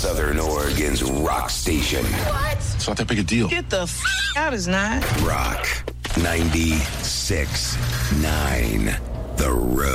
Southern Oregon's rock station. What? It's not that big a deal. Get the out, it's not. Rock 96.9. The Road.